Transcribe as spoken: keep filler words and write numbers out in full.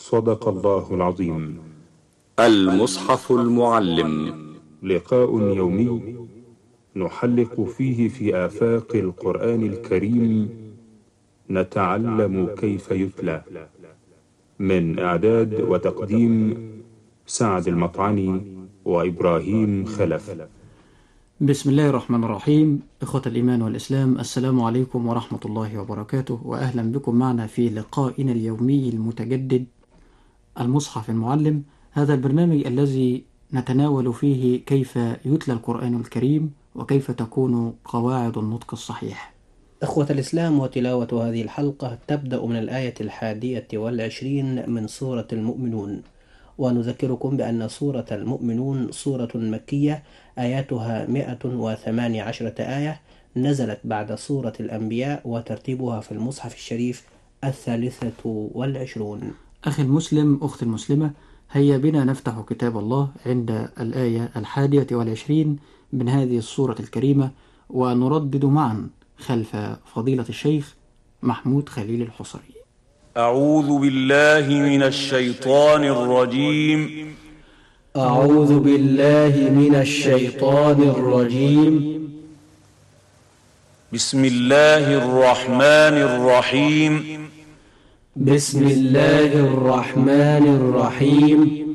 صدق الله العظيم. المصحف المعلم، لقاء يومي نحلق فيه في آفاق القرآن الكريم، نتعلم كيف يتلى. من إعداد وتقديم سعد المطعني وإبراهيم خلف. بسم الله الرحمن الرحيم. إخوة الإيمان والإسلام، السلام عليكم ورحمة الله وبركاته، وأهلا بكم معنا في لقائنا اليومي المتجدد المصحف المعلم. هذا البرنامج الذي نتناول فيه كيف يتلى القرآن الكريم وكيف تكون قواعد النطق الصحيح. إخوة الإسلام، وتلاوة هذه الحلقة تبدأ من الآية الحادية والعشرين من سورة المؤمنون. ونذكركم بأن سورة المؤمنون سورة مكية آياتها مئة وثمانية عشرة آية، نزلت بعد سورة الأنبياء، وترتيبها في المصحف الشريف الثالثة والعشرون. أخي المسلم، أختي المسلمة، هيا بنا نفتح كتاب الله عند الآية الحادية والعشرين من هذه السورة الكريمة، ونردد معا خلف فضيلة الشيخ محمود خليل الحصري. أعوذ بالله من الشيطان الرجيم. أعوذ بالله من الشيطان الرجيم. بسم الله الرحمن الرحيم. بسم الله الرحمن الرحيم.